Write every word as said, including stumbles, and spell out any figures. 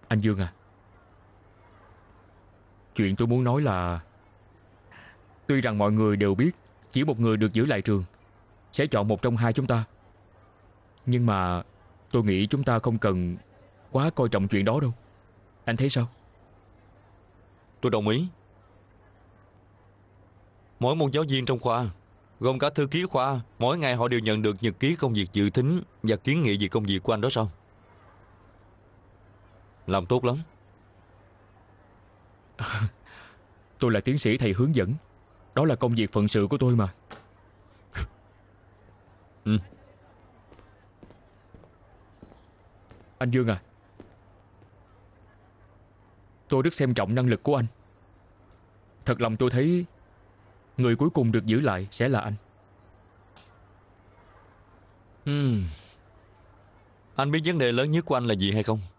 Anh Dương à, chuyện tôi muốn nói là tuy rằng mọi người đều biết chỉ một người được giữ lại trường, sẽ chọn một trong hai chúng ta, nhưng mà tôi nghĩ chúng ta không cần quá coi trọng chuyện đó đâu. Anh thấy sao? Tôi đồng ý. Mỗi một giáo viên trong khoa, gồm cả thư ký khoa, mỗi ngày họ đều nhận được nhật ký công việc dự thính và kiến nghị về công việc của anh đó sao? Làm tốt lắm. Tôi là tiến sĩ thầy hướng dẫn, đó là công việc phận sự của tôi mà. Ừ. Anh Dương à, tôi rất xem trọng năng lực của anh. Thật lòng tôi thấy người cuối cùng được giữ lại sẽ là anh. Hmm. Anh biết vấn đề lớn nhất của anh là gì hay không?